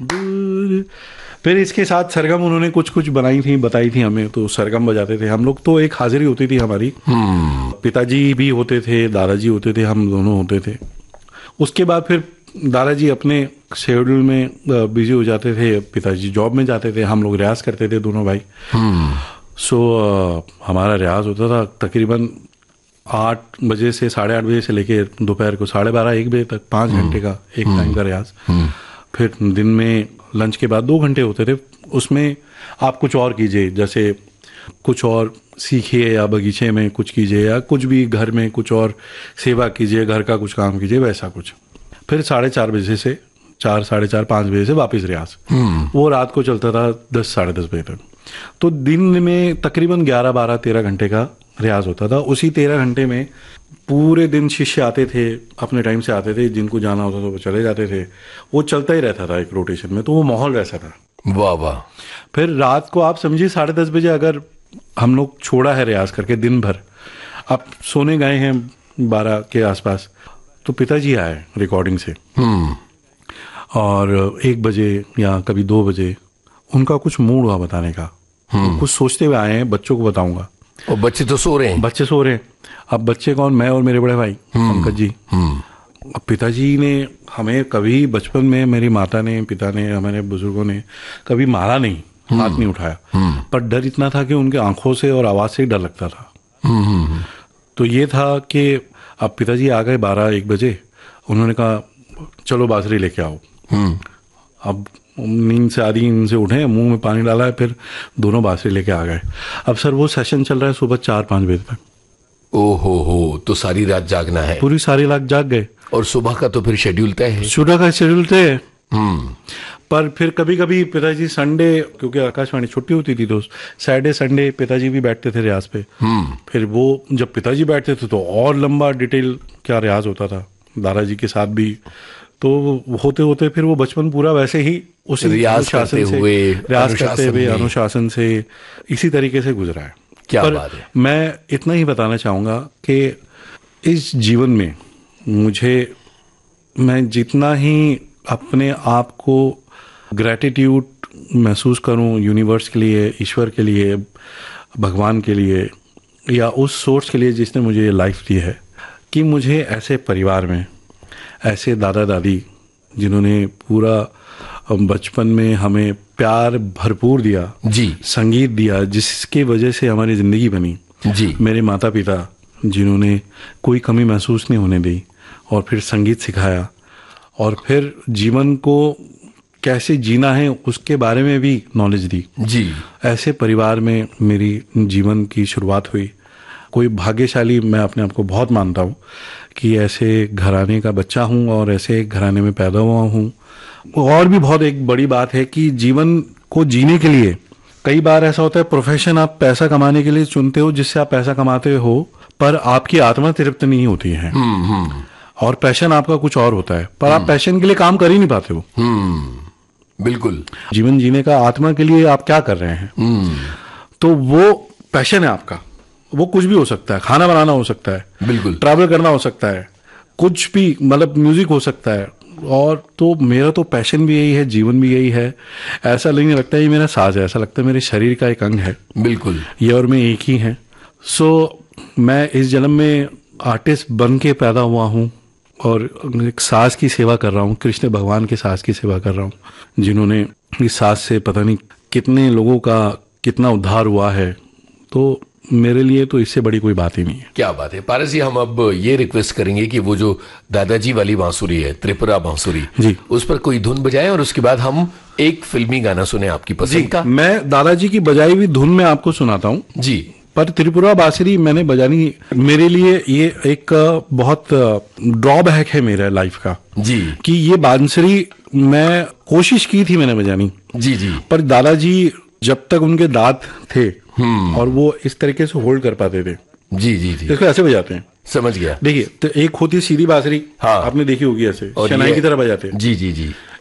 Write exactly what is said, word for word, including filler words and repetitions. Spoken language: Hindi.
दूर। फिर इसके साथ सरगम उन्होंने कुछ कुछ बनाई थी, बताई थी हमें, तो सरगम बजाते थे हम लोग। तो एक हाजिरी होती थी हमारी, पिताजी भी होते थे, दादाजी होते थे, हम दोनों होते थे। उसके बाद फिर दादाजी अपने शेड्यूल में बिजी हो जाते थे, पिताजी जॉब में जाते थे, हम लोग रियाज करते थे दोनों भाई। सो so, हमारा रियाज होता था तकरीबन आठ बजे से साढ़े आठ बजे से लेके दोपहर को साढ़े बारह एक बजे तक, पाँच घंटे का एक टाइम का रियाज। फिर दिन में लंच के बाद दो घंटे होते थे, उसमें आप कुछ और कीजिए, जैसे कुछ और सीखिए या बगीचे में कुछ कीजिए या कुछ भी घर में कुछ और सेवा कीजिए, घर का कुछ काम कीजिए, वैसा कुछ। फिर साढ़े चार बजे से चार साढ़े चार पाँच बजे से वापस रियाज, वो रात को चलता था दस साढ़े दस बजे तक। तो दिन में तकरीबन ग्यारह बारह तेरह घंटे का रियाज होता था। उसी तेरह घंटे में पूरे दिन शिष्य आते थे, अपने टाइम से आते थे, जिनको जाना होता था वो चले जाते थे, वो चलता ही रहता था एक रोटेशन में, तो वो माहौल वैसा था। वाह वाह। फिर रात को आप समझिए साढ़े दस बजे अगर हम लोग छोड़ा है रियाज करके दिन भर, आप सोने गए हैं बारह के आसपास, तो पिताजी आए रिकॉर्डिंग से और एक बजे या कभी दो बजे उनका कुछ मूड हुआ बताने का, कुछ सोचते हुए आए हैं, बच्चों को बताऊंगा। और बच्चे तो सो रहे हैं। बच्चे सो रहे हैं। अब बच्चे कौन? मैं और मेरे बड़े भाई पंकज जी। अब पिताजी ने हमें कभी बचपन में, मेरी माता ने, पिता ने, हमारे बुजुर्गों ने कभी मारा नहीं, हाथ नहीं उठाया, पर डर इतना था कि उनके आंखों से और आवाज से ही डर लगता था। तो ये था कि अब पिताजी आ गए बारह एक बजे, उन्होंने कहा चलो बांसुरी लेके आओ। अब नींद से आधी नींद से उठे, मुंह में पानी डाला है, फिर दोनों बांसुरी लेके आ गए। अब सर वो सेशन चल रहा है सुबह चार पाँच बजे तक। ओहो हो, तो सारी रात जागना है। पूरी सारी रात जाग गए। और सुबह का तो फिर शेड्यूल तय है। सुबह का शेड्यूल तय है। पर फिर कभी कभी पिताजी संडे, क्योंकि आकाशवाणी छुट्टी होती थी, तो सैटरडे संडे पिताजी भी बैठते थे रियाज पे। फिर वो जब पिताजी बैठते थे तो और लंबा डिटेल क्या रियाज होता था, दादाजी के साथ भी। तो होते होते फिर वो बचपन पूरा वैसे ही उसी रियाज करते हुए, रियाज करते हुए, अनुशासन से, इसी तरीके से गुजरा है। क्या पर बात है। मैं इतना ही बताना चाहूंगा कि इस जीवन में मुझे, मैं जितना ही अपने आप को ग्रैटिट्यूड महसूस करूं यूनिवर्स के लिए, ईश्वर के लिए, भगवान के लिए, या उस सोर्स के लिए जिसने मुझे ये लाइफ दी है, कि मुझे ऐसे परिवार में ऐसे दादा दादी जिन्होंने पूरा बचपन में हमें प्यार भरपूर दिया जी, संगीत दिया, जिसके वजह से हमारी जिंदगी बनी जी, मेरे माता पिता जिन्होंने कोई कमी महसूस नहीं होने दी, और फिर संगीत सिखाया, और फिर जीवन को कैसे जीना है उसके बारे में भी नॉलेज दी जी। ऐसे परिवार में मेरी जीवन की शुरुआत हुई। कोई भाग्यशाली मैं अपने आप को बहुत मानता हूँ कि ऐसे घराने का बच्चा हूँ और ऐसे घराने में पैदा हुआ हूँ। और भी बहुत एक बड़ी बात है कि जीवन को जीने के लिए कई बार ऐसा होता है, प्रोफेशन आप पैसा कमाने के लिए चुनते हो, जिससे आप पैसा कमाते हो, पर आपकी आत्मा तृप्त नहीं होती है, और पैशन आपका कुछ और होता है, पर आप पैशन के लिए काम कर ही नहीं पाते हो। बिल्कुल। जीवन जीने का आत्मा के लिए आप क्या कर रहे हैं, तो वो पैशन है आपका। वो कुछ भी हो सकता है, खाना बनाना हो सकता है, बिल्कुल, ट्रैवल करना हो सकता है, कुछ भी, मतलब म्यूजिक हो सकता है। और तो मेरा तो पैशन भी यही है, जीवन भी यही है। ऐसा नहीं लगता है ये मेरा साज है, ऐसा लगता है मेरे शरीर का एक अंग है। बिल्कुल, ये और मैं एक ही हैं। सो मैं इस जन्म में आर्टिस्ट बन के पैदा हुआ हूँ और एक साज की सेवा कर रहा हूँ, कृष्ण भगवान के साज की सेवा कर रहा हूँ, जिन्होंने इस साज से पता नहीं कितने लोगों का कितना उद्धार हुआ है। तो मेरे लिए तो इससे बड़ी कोई बात ही नहीं है। क्या बात है पारस जी। हम अब ये रिक्वेस्ट करेंगे कि वो जो दादाजी वाली बांसुरी है, त्रिपुरा बांसुरी जी, उस पर कोई धुन बजाएं और उसके बाद हम एक फिल्मी गाना सुने आपकी पसंद का। मैं दादाजी की बजाई हुई धुन में आपको सुनाता हूँ जी, पर त्रिपुरा बांसुरी मैंने बजानी, मेरे लिए ये एक बहुत ड्रॉबैक है मेरे लाइफ का जी, कि ये बांसुरी मैं कोशिश की थी मैंने बजानी जी जी, पर दादाजी जब तक उनके दांत थे और वो इस तरीके से होल्ड कर पाते थे, जी जी जी, इसको ऐसे बजाते हैं। समझ गया। देखिए, तो एक होती सीधी बांसुरी, हाँ, आपने देखी होगी, ऐसे शहनाई की तरह बजाते हैं। जी जी जी।